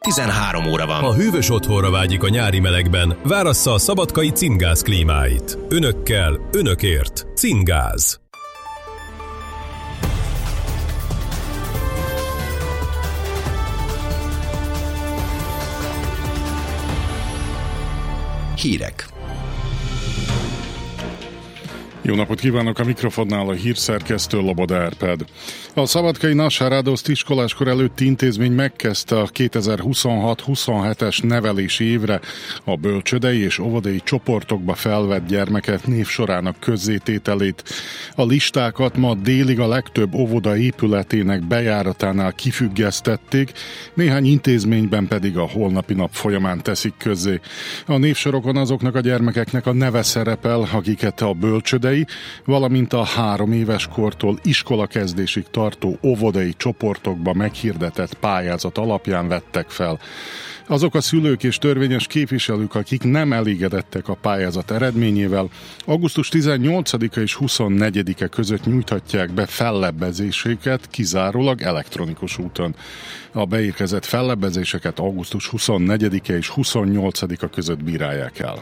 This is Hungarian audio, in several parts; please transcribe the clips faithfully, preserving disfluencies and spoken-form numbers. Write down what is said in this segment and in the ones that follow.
tizenhárom óra van. Ha hűvös otthonra vágyik a nyári melegben, várassza a szabadkai Cingáz klímáit. Önökkel, önökért. Cingáz. Hírek. Jó napot kívánok, a mikrofonnál a hírszerkesztő Loboda Árpád. A szabadkai Nassar Radoszt iskoláskor előtti intézmény megkezdte a kétezer-huszonhat huszonhetes nevelési évre a bölcsődei és óvodai csoportokba felvett gyermekek névsorának közzétételét. A listákat ma délig a legtöbb óvoda épületének bejáratánál kifüggesztették, néhány intézményben pedig a holnapi nap folyamán teszik közzé. A névsorokon azoknak a gyermekeknek a neve szerepel, akiket a bölcsődei, valamint a három éves kortól iskolakezdésig tartó óvodai csoportokba meghirdetett pályázat alapján vettek fel. Azok a szülők és törvényes képviselők, akik nem elégedettek a pályázat eredményével, augusztus tizennyolcadika és huszonnegyedike között nyújthatják be fellebbezéseket kizárólag elektronikus úton. A beérkezett fellebbezéseket augusztus huszonnegyedike és huszonnyolcadika között bírálják el.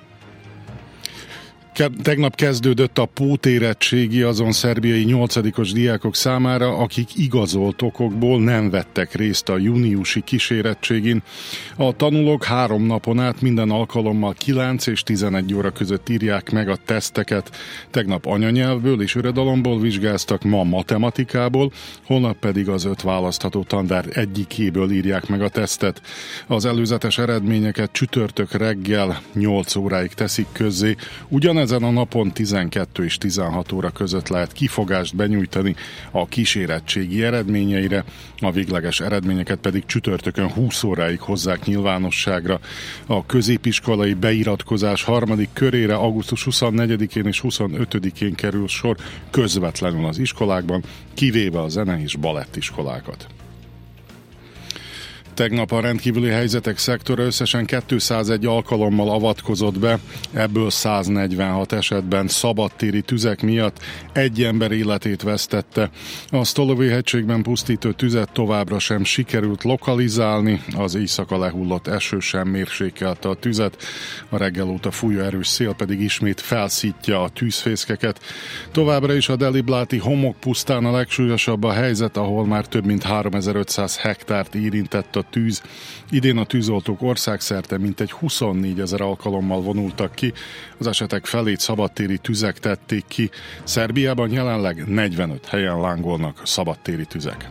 Tegnap kezdődött a pótérettségi azon szerbiai nyolcadikos diákok számára, akik igazolt okokból nem vettek részt a júniusi kísérettségin. A tanulók három napon át minden alkalommal kilenc és tizenegy óra között írják meg a teszteket. Tegnap anyanyelvből és irodalomból vizsgáztak, ma matematikából, holnap pedig az öt választható tantárgy egyikéből írják meg a tesztet. Az előzetes eredményeket csütörtök reggel nyolc óráig teszik közzé, ugyanez ezen a napon tizenkettő és tizenhat óra között lehet kifogást benyújtani a kísérettségi eredményeire, a végleges eredményeket pedig csütörtökön húsz óráig hozzák nyilvánosságra. A középiskolai beiratkozás harmadik körére augusztus huszonnegyedikén és huszonötödikén kerül sor közvetlenül az iskolákban, kivéve a zene- és balettiskolákat. Tegnap a rendkívüli helyzetek szektora összesen kétszázegy alkalommal avatkozott be, ebből száznegyvenhat esetben szabadtéri tüzek miatt egy ember életét vesztette. A Sztolovay-hegységben pusztító tüzet továbbra sem sikerült lokalizálni, az éjszaka lehullott eső sem mérsékelte a tüzet, a reggel óta fújó erős szél pedig ismét felszítja a tűzfészkeket. Továbbra is a Delibláti homokpusztán a legsúlyosabb a helyzet, ahol már több mint háromezer-ötszáz hektárt érintett a tűz. Idén a tűzoltók országszerte mintegy huszonnégyezer alkalommal vonultak ki, az esetek felét szabadtéri tüzek tették ki. Szerbiában jelenleg negyvenöt helyen lángolnak szabadtéri tüzek.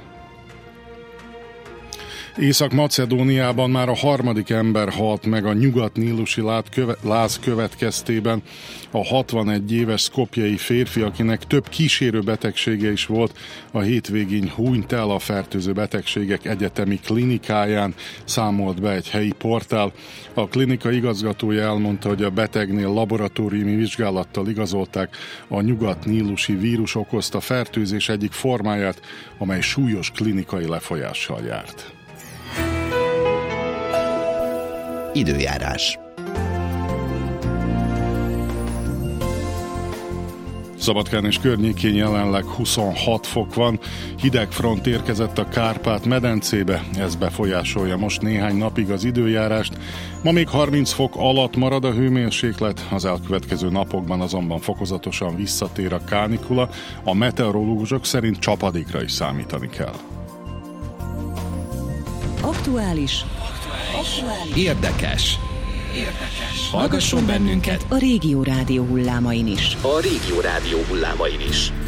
Észak-Macedóniában már a harmadik ember halt meg a nyugat-nílusi láz következtében. A hatvanegy éves szkopjei férfi, akinek több kísérő betegsége is volt, a hétvégén hunyt el a fertőző betegségek egyetemi klinikáján, számolt be egy helyi portál. A klinika igazgatója elmondta, hogy a betegnél laboratóriumi vizsgálattal igazolták a nyugat-nílusi vírus okozta fertőzés egyik formáját, amely súlyos klinikai lefolyással járt. Időjárás. Szabadkán és környékén jelenleg huszonhat fok van, hideg front érkezett a Kárpát-medencébe, ez befolyásolja most néhány napig az időjárást. Ma még harminc fok alatt marad a hőmérséklet, az elkövetkező napokban azonban fokozatosan visszatér a kánikula, a meteorológusok szerint csapadékra is számítani kell. Aktuális. Aktuális. Érdekes. Érdekes. Hallgasson bennünket a Régió Rádió hullámain is. A Régió Rádió hullámain is.